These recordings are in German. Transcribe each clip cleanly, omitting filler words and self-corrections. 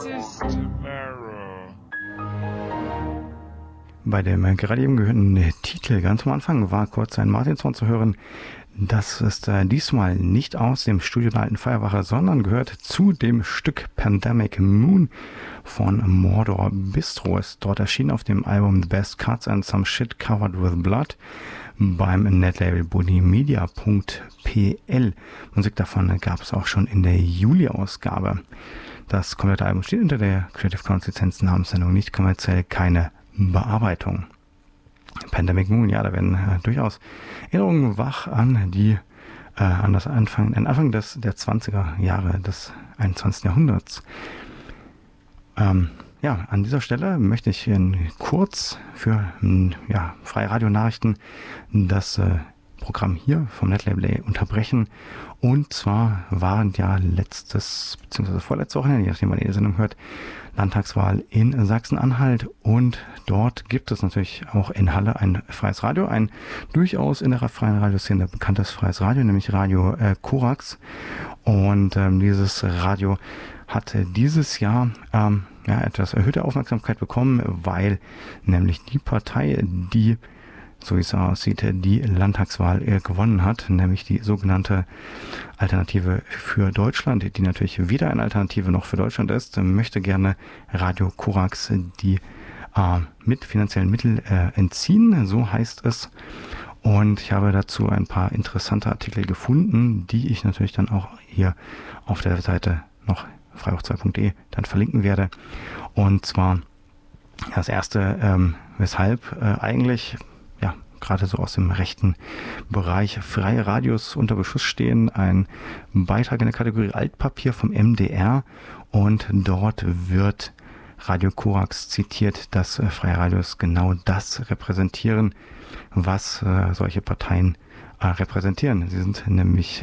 Bei dem gerade eben gehörten Titel ganz am Anfang war kurz ein Martinshorn zu hören. Das ist diesmal nicht aus dem Studio der Alten Feuerwache, sondern gehört zu dem Stück Pandemic Moon von Mordor Bistro. Ist dort erschienen auf dem Album The Best Cuts and Some Shit Covered with Blood beim Netlabel bonimedia.pl. Musik davon gab es auch schon in der Juli-Ausgabe. Das komplette Album steht unter der Creative Commons Lizenz, Namenssendung nicht kommerziell, keine Bearbeitung. Pandemic Moon, ja, da werden durchaus Erinnerungen wach an das Anfang der 20er Jahre des 21. Jahrhunderts. An dieser Stelle möchte ich kurz für freie Radionachrichten das Programm hier vom Netlabel unterbrechen. Und zwar waren ja letztes bzw. vorletzte Wochenende, je nachdem, wann ihr die Sendung hört, Landtagswahl in Sachsen-Anhalt, und dort gibt es natürlich auch in Halle ein freies Radio, ein durchaus in der freien Radioszene bekanntes freies Radio, nämlich Radio Korax, und dieses Radio hatte dieses Jahr etwas erhöhte Aufmerksamkeit bekommen, weil nämlich die Partei, die, so wie es aussieht, die Landtagswahl gewonnen hat, nämlich die sogenannte Alternative für Deutschland, die natürlich weder eine Alternative noch für Deutschland ist, möchte gerne Radio Korax die mit finanziellen Mitteln entziehen, so heißt es. Und ich habe dazu ein paar interessante Artikel gefunden, die ich natürlich dann auch hier auf der Seite noch freihoch2.de dann verlinken werde. Und zwar das erste, weshalb eigentlich gerade so aus dem rechten Bereich freie Radios unter Beschuss stehen, ein Beitrag in der Kategorie Altpapier vom MDR, und dort wird Radio Korax zitiert, dass freie Radios genau das repräsentieren, was solche Parteien repräsentieren. Sie sind nämlich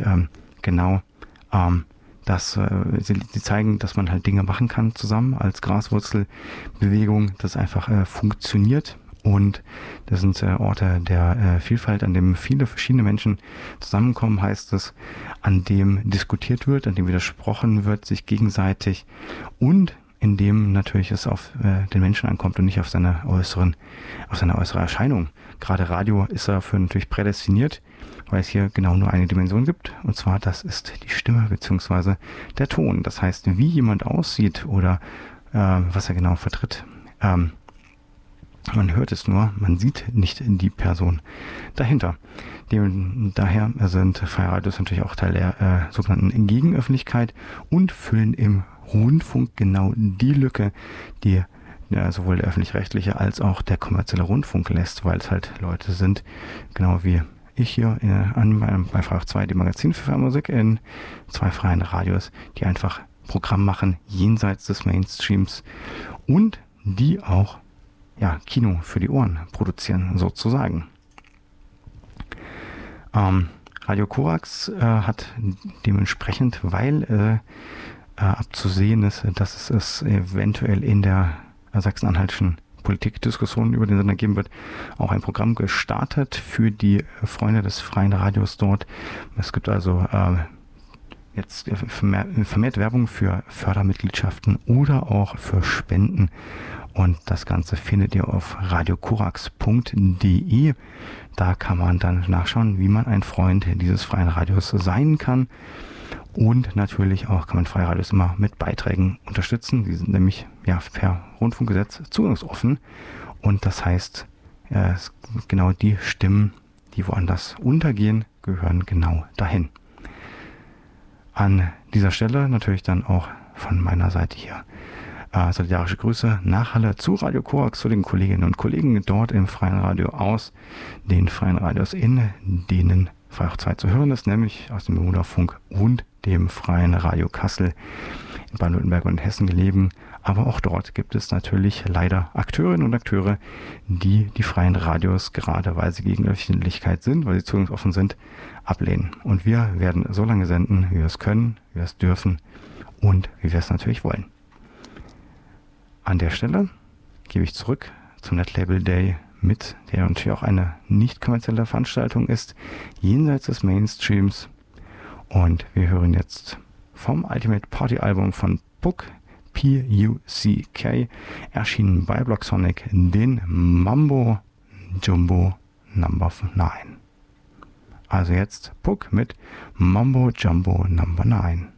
sie zeigen, dass man halt Dinge machen kann zusammen als Graswurzelbewegung, das einfach funktioniert. Und das sind Orte der Vielfalt, an dem viele verschiedene Menschen zusammenkommen, heißt es, an dem diskutiert wird, an dem widersprochen wird, sich gegenseitig, und in dem natürlich es auf den Menschen ankommt und nicht auf seine äußere Erscheinung. Gerade Radio ist dafür natürlich prädestiniert, weil es hier genau nur eine Dimension gibt, und zwar das ist die Stimme bzw. der Ton. Das heißt, wie jemand aussieht oder was er genau vertritt, man hört es nur, man sieht nicht die Person dahinter. Daher sind freie Radios natürlich auch Teil der sogenannten Gegenöffentlichkeit und füllen im Rundfunk genau die Lücke, die sowohl der öffentlich-rechtliche als auch der kommerzielle Rundfunk lässt, weil es halt Leute sind, genau wie ich hier bei Freihoch 2, dem Magazin für Fernmusik, in zwei freien Radios, die einfach Programm machen jenseits des Mainstreams und die auch Kino für die Ohren produzieren, sozusagen. Radio Korax hat dementsprechend, weil abzusehen ist, dass es eventuell in der sachsen-anhaltischen Politikdiskussion über den Sender geben wird, auch ein Programm gestartet für die Freunde des freien Radios dort. Es gibt also jetzt vermehrt Werbung für Fördermitgliedschaften oder auch für Spenden. Und das Ganze findet ihr auf radiokorax.de. Da kann man dann nachschauen, wie man ein Freund dieses freien Radios sein kann. Und natürlich auch kann man freie Radios immer mit Beiträgen unterstützen. Die sind nämlich per Rundfunkgesetz zugangsoffen. Und das heißt, genau die Stimmen, die woanders untergehen, gehören genau dahin. An dieser Stelle natürlich dann auch von meiner Seite hier solidarische Grüße nach Halle zu Radio Korax, zu den Kolleginnen und Kollegen dort im freien Radio aus den freien Radios, in denen Freihoch 2 zu hören ist, nämlich aus dem Bermuda-Funk und dem freien Radio Kassel in Baden-Württemberg und Hessen gelegen. Aber auch dort gibt es natürlich leider Akteurinnen und Akteure, die freien Radios, gerade weil sie gegen Öffentlichkeit sind, weil sie zugangsoffen sind, ablehnen. Und wir werden so lange senden, wie wir es können, wie wir es dürfen und wie wir es natürlich wollen. An der Stelle gebe ich zurück zum Netlabel Day mit, der natürlich auch eine nicht kommerzielle Veranstaltung ist, jenseits des Mainstreams. Und wir hören jetzt vom Ultimate Party Album von Puck P-U-C-K, erschienen bei Blocksonic, den Mambo Jumbo Number 9. Also jetzt Puck mit Mambo Jumbo Number 9.